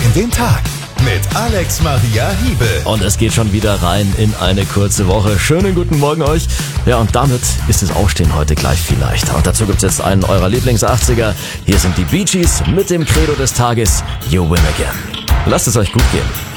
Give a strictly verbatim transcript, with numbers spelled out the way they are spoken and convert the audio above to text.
starten den Tag mit Alex Maria Hiebel. Und es geht schon wieder rein in eine kurze Woche. Schönen guten Morgen euch. Ja, und damit ist das Aufstehen heute gleich viel leichter. Und dazu gibt's jetzt einen eurer Lieblings-achtziger. Hier sind die Bee Gees mit dem Credo des Tages: You win again. Lasst es euch gut gehen.